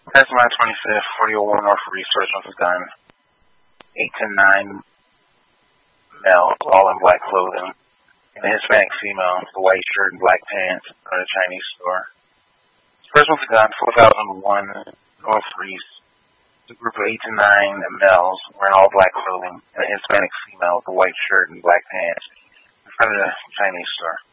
July 25th, 4001 North Research was a gun. 8 to 9 males, all in black clothing. And a Hispanic female, with a white shirt and black pants, at a Chinese store. This person with a gun, 4001 North Reese. A group of 8 to 9 males wearing all black clothing and a Hispanic female with a white shirt and black pants in front of the Chinese store.